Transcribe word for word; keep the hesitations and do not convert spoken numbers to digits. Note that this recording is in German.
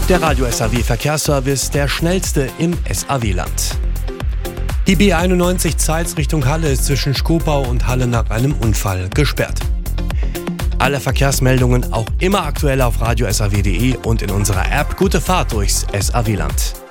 Der Radio S A W Verkehrsservice, der schnellste im S A W-Land. Die B einundneunzig Zeitz Richtung Halle ist zwischen Schkopau und Halle nach einem Unfall gesperrt. Alle Verkehrsmeldungen auch immer aktuell auf radio s a w punkt d e und in unserer App. Gute Fahrt durchs S A W-Land.